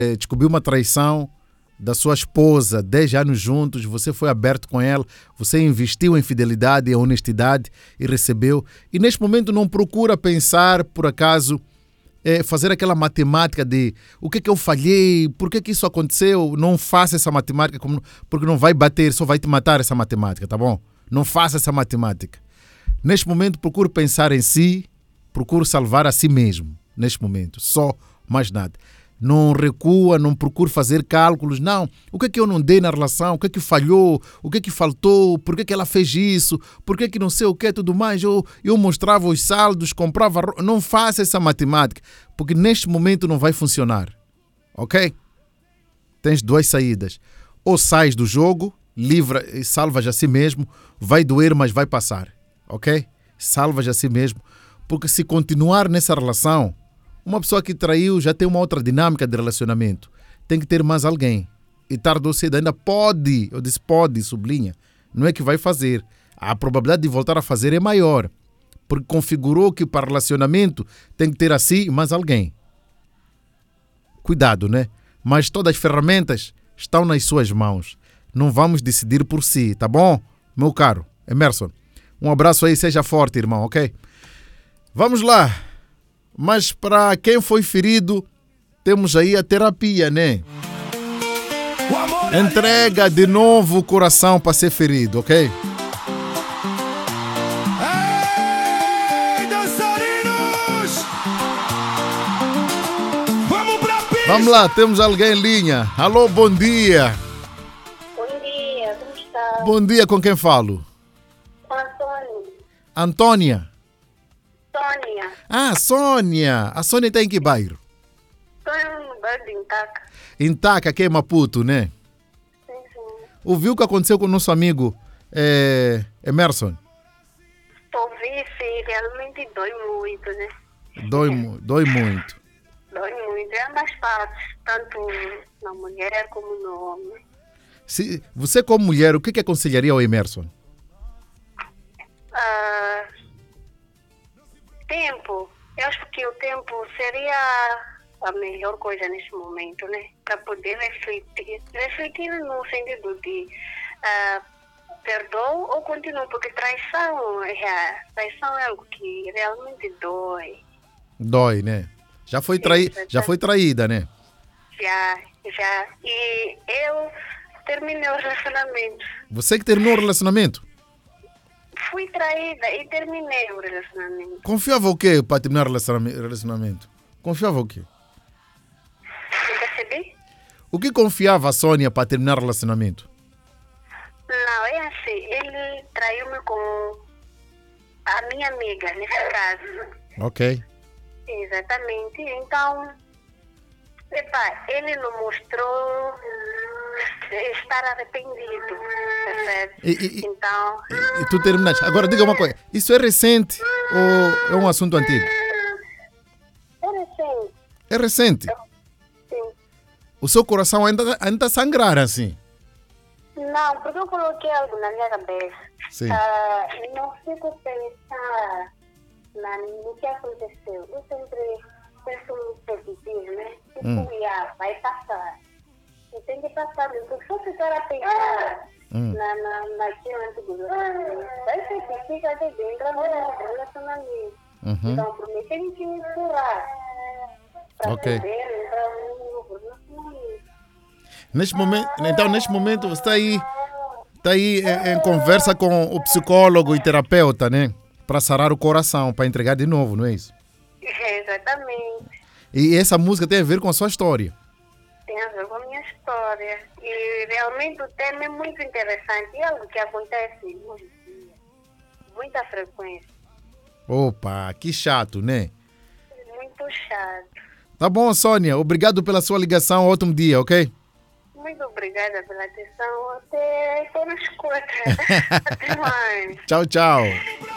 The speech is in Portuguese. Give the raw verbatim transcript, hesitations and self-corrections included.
descobriu uma traição da sua esposa, dez anos juntos, você foi aberto com ela, você investiu em fidelidade e honestidade e recebeu. E neste momento não procura pensar, por acaso, é, fazer aquela matemática de o que é que eu falhei, por que é que isso aconteceu. Não faça essa matemática, porque não vai bater, só vai te matar essa matemática, tá bom? Não faça essa matemática. Neste momento procure pensar em si, procure salvar a si mesmo, neste momento, só, mais nada. Não recua, não procure fazer cálculos, não. O que é que eu não dei na relação? O que é que falhou? O que é que faltou? Por que é que ela fez isso? Por que é que não sei o que, tudo mais? Eu, eu mostrava os saldos, comprava... Não faça essa matemática, porque neste momento não vai funcionar, ok? Tens duas saídas. Ou sais do jogo, livra e salvas a si mesmo, vai doer, mas vai passar, ok? Salvas a si mesmo, porque se continuar nessa relação... Uma pessoa que traiu já tem uma outra dinâmica de relacionamento. Tem que ter mais alguém. E tarde ou cedo ainda pode, eu disse pode, sublinha. Não é que vai fazer. A probabilidade de voltar a fazer é maior. Porque configurou que para relacionamento tem que ter assim mais alguém. Cuidado, né? Mas todas as ferramentas estão nas suas mãos. Não vamos decidir por si, tá bom? Meu caro Emerson, um abraço aí, seja forte, irmão, ok? Vamos lá. Mas para quem foi ferido, temos aí a terapia, né? Entrega de novo o coração para ser ferido, ok? Ei, dançarinos! Vamos pra pista! Vamos lá, temos alguém em linha. Alô, bom dia. Bom dia, como está? Bom dia, com quem falo? Com a Sônia. Antônia. Sônia. Ah, Sônia. A Sônia está em que bairro? Estou no bairro de Intaca. Intaca, que é Maputo, né? Sim, sim. Ouviu o que aconteceu com o nosso amigo é, Emerson? Ouvi, sim, realmente dói muito, né? Dói, mu- dói muito. Dói muito, é ambas partes, tanto na mulher como no homem. Se, você como mulher, o que, que aconselharia ao Emerson? Ah, tempo. Eu acho que o tempo seria a melhor coisa nesse momento, né? Para poder refletir. Refletir no sentido de ah, perdoo ou continuo, porque traição é, traição é algo que realmente dói. Dói, né? Já foi, trai, Sim, já foi traída, né? Já, já. E eu terminei o relacionamento. Você que terminou o relacionamento? Fui traída e terminei o relacionamento. Confiava o quê para terminar o relacionami- relacionamento? Confiava o quê? Não percebi? O que confiava a Sônia para terminar o relacionamento? Não, é assim. Ele traiu-me com a minha amiga, nesse caso. Ok. Exatamente. Então, epa, ele não mostrou estar arrependido, percebe? E, e- e- Então, e tu terminaste. Agora diga uma coisa, isso é recente ou é um assunto antigo? é recente. É recente. Sim. O seu coração ainda ainda a sangrar assim. Não, porque eu coloquei algo na minha cabeça. Sim. Ah, não fico a pensar na, no que aconteceu. Eu sempre penso no positivo, né? Tipo, Hum. ah, vai passar. E tem que passar mesmo. Porque se eu ficar a pensar Hum. na, na, naquilo antigo, vai ser que fica de dentro do relacionamento. Uhum. Então, por mim, tem que misturar. Para Ok. poder entrar no novo relacionamento. Neste momento, então neste momento você está aí, está aí em, em conversa com o psicólogo e terapeuta, né? Para sarar o coração, para entregar de novo, não é isso? Exatamente. E essa música tem a ver com a sua história. Tem a ver com a minha história. E realmente o tema é muito interessante. É algo que acontece hoje em dia. Muita frequência. Opa, que chato, né? Muito chato. Tá bom, Sônia. Obrigado pela sua ligação. Ótimo dia, ok? Muito obrigada pela atenção. Até, até na escuta. Até mais. Tchau, tchau.